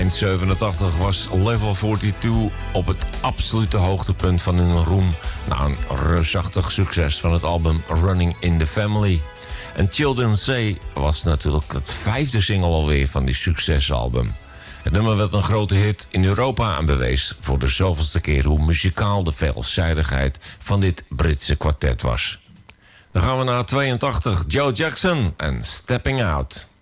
Eind 87 was Level 42 op het absolute hoogtepunt van hun roem na een reusachtig succes van het album Running in the Family. En Children Say was natuurlijk het 5e single alweer van die succesalbum. Het nummer werd een grote hit in Europa en bewees voor de zoveelste keer hoe muzikaal de veelzijdigheid van dit Britse kwartet was. Dan gaan we naar 82, Joe Jackson en Stepping Out.